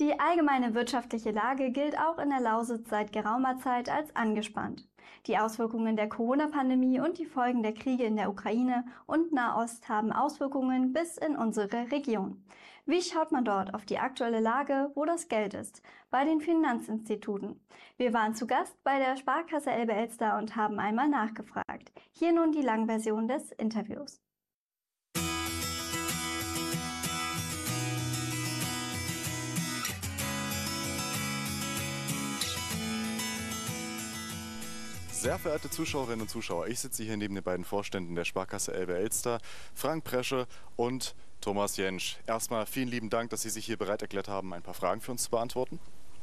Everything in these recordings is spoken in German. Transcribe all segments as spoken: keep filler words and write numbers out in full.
Die allgemeine wirtschaftliche Lage gilt auch in der Lausitz seit geraumer Zeit als angespannt. Die Auswirkungen der Corona-Pandemie und die Folgen der Kriege in der Ukraine und Nahost haben Auswirkungen bis in unsere Region. Wie schaut man dort auf die aktuelle Lage, wo das Geld ist? Bei den Finanzinstituten. Wir waren zu Gast bei der Sparkasse Elbe-Elster und haben einmal nachgefragt. Hier nun die Langversion des Interviews. Sehr verehrte Zuschauerinnen und Zuschauer, ich sitze hier neben den beiden Vorständen der Sparkasse Elbe-Elster, Frank Presche und Thomas Jentsch. Erstmal vielen lieben Dank, dass Sie sich hier bereit erklärt haben, ein paar Fragen für uns zu beantworten.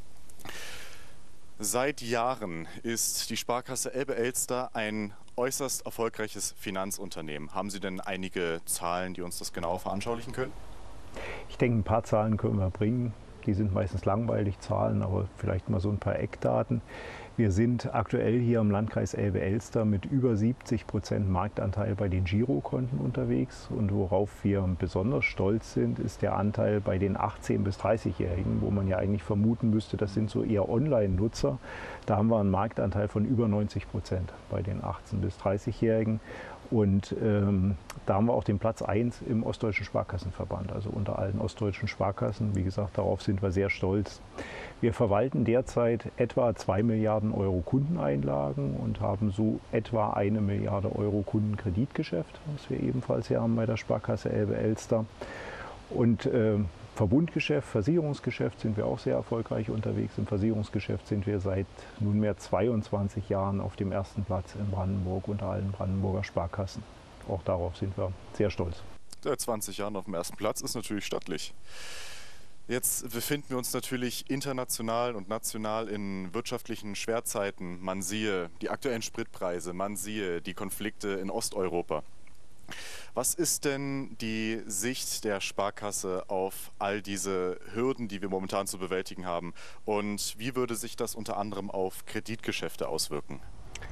Seit Jahren ist die Sparkasse Elbe-Elster ein äußerst erfolgreiches Finanzunternehmen. Haben Sie denn einige Zahlen, die uns das genau veranschaulichen können? Ich denke, ein paar Zahlen können wir bringen. Die sind meistens langweilig, Zahlen, aber vielleicht mal so ein paar Eckdaten. Wir sind aktuell hier im Landkreis Elbe-Elster mit über siebzig Prozent Marktanteil bei den Girokonten unterwegs. Und worauf wir besonders stolz sind, ist der Anteil bei den achtzehn- bis dreißigjährigen, wo man ja eigentlich vermuten müsste, das sind so eher Online-Nutzer. Da haben wir einen Marktanteil von über neunzig Prozent bei den achtzehn- bis dreißigjährigen. Und ähm, da haben wir auch den Platz eins im Ostdeutschen Sparkassenverband, also unter allen ostdeutschen Sparkassen. Wie gesagt, darauf sind wir sehr stolz. Wir verwalten derzeit etwa zwei Milliarden Euro Kundeneinlagen und haben so etwa eine Milliarde Euro Kundenkreditgeschäft, was wir ebenfalls hier haben bei der Sparkasse Elbe-Elster. Und äh, Verbundgeschäft, Versicherungsgeschäft sind wir auch sehr erfolgreich unterwegs. Im Versicherungsgeschäft sind wir seit nunmehr zweiundzwanzig Jahren auf dem ersten Platz in Brandenburg unter allen Brandenburger Sparkassen. Auch darauf sind wir sehr stolz. Seit zwanzig Jahren auf dem ersten Platz ist natürlich stattlich. Jetzt befinden wir uns natürlich international und national in wirtschaftlichen Schwerzeiten. Man siehe die aktuellen Spritpreise, man siehe die Konflikte in Osteuropa. Was ist denn die Sicht der Sparkasse auf all diese Hürden, die wir momentan zu bewältigen haben? Und wie würde sich das unter anderem auf Kreditgeschäfte auswirken?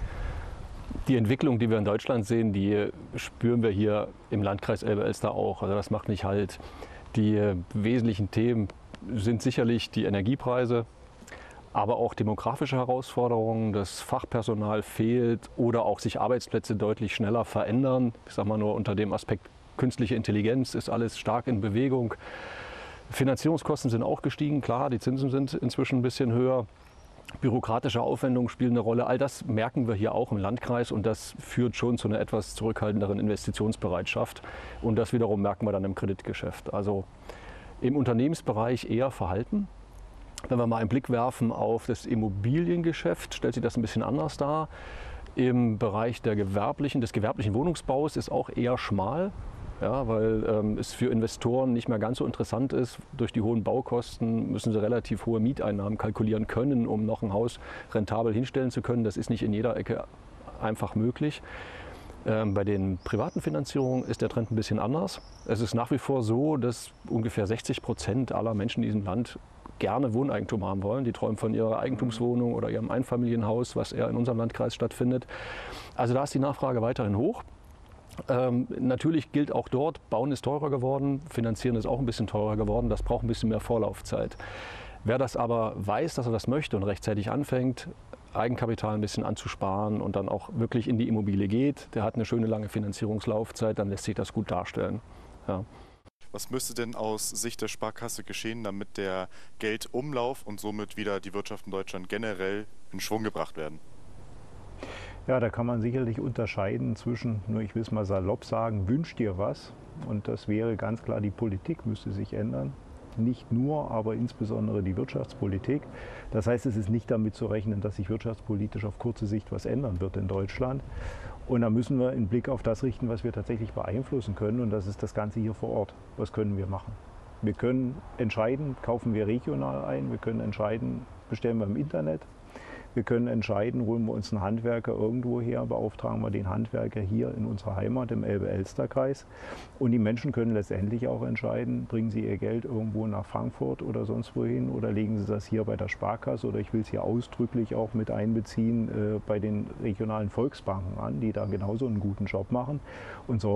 Die Entwicklung, die wir in Deutschland sehen, die spüren wir hier im Landkreis Elbe-Elster auch. Also das macht nicht halt. Die wesentlichen Themen sind sicherlich die Energiepreise, aber auch demografische Herausforderungen, das Fachpersonal fehlt oder auch sich Arbeitsplätze deutlich schneller verändern. Ich sage mal nur unter dem Aspekt künstliche Intelligenz ist alles stark in Bewegung. Finanzierungskosten sind auch gestiegen, klar, die Zinsen sind inzwischen ein bisschen höher. Bürokratische Aufwendungen spielen eine Rolle. All das merken wir hier auch im Landkreis und das führt schon zu einer etwas zurückhaltenderen Investitionsbereitschaft. Und das wiederum merken wir dann im Kreditgeschäft. Also im Unternehmensbereich eher verhalten. Wenn wir mal einen Blick werfen auf das Immobiliengeschäft, stellt sich das ein bisschen anders dar. Im Bereich der gewerblichen, des gewerblichen Wohnungsbaus ist auch eher schmal. Ja, weil ähm, es für Investoren nicht mehr ganz so interessant ist. Durch die hohen Baukosten müssen sie relativ hohe Mieteinnahmen kalkulieren können, um noch ein Haus rentabel hinstellen zu können. Das ist nicht in jeder Ecke einfach möglich. Ähm, bei den privaten Finanzierungen ist der Trend ein bisschen anders. Es ist nach wie vor so, dass ungefähr sechzig Prozent aller Menschen in diesem Land gerne Wohneigentum haben wollen. Die träumen von ihrer Eigentumswohnung oder ihrem Einfamilienhaus, was eher in unserem Landkreis stattfindet. Also da ist die Nachfrage weiterhin hoch. Ähm, natürlich gilt auch dort, Bauen ist teurer geworden, Finanzieren ist auch ein bisschen teurer geworden, das braucht ein bisschen mehr Vorlaufzeit. Wer das aber weiß, dass er das möchte und rechtzeitig anfängt, Eigenkapital ein bisschen anzusparen und dann auch wirklich in die Immobilie geht, der hat eine schöne lange Finanzierungslaufzeit, dann lässt sich das gut darstellen. Ja. Was müsste denn aus Sicht der Sparkasse geschehen, damit der Geldumlauf und somit wieder die Wirtschaft in Deutschland generell in Schwung gebracht werden? Ja, da kann man sicherlich unterscheiden zwischen, nur ich will es mal salopp sagen, wünsch dir was. Und das wäre ganz klar, die Politik müsste sich ändern. Nicht nur, aber insbesondere die Wirtschaftspolitik. Das heißt, es ist nicht damit zu rechnen, dass sich wirtschaftspolitisch auf kurze Sicht was ändern wird in Deutschland. Und da müssen wir einen Blick auf das richten, was wir tatsächlich beeinflussen können. Und das ist das Ganze hier vor Ort. Was können wir machen? Wir können entscheiden, kaufen wir regional ein. Wir können entscheiden, bestellen wir im Internet. Wir können entscheiden, holen wir uns einen Handwerker irgendwo her, beauftragen wir den Handwerker hier in unserer Heimat im Elbe-Elster-Kreis. Und die Menschen können letztendlich auch entscheiden, bringen sie ihr Geld irgendwo nach Frankfurt oder sonst wohin oder legen sie das hier bei der Sparkasse oder ich will es hier ausdrücklich auch mit einbeziehen äh, bei den regionalen Volksbanken an, die da genauso einen guten Job machen und so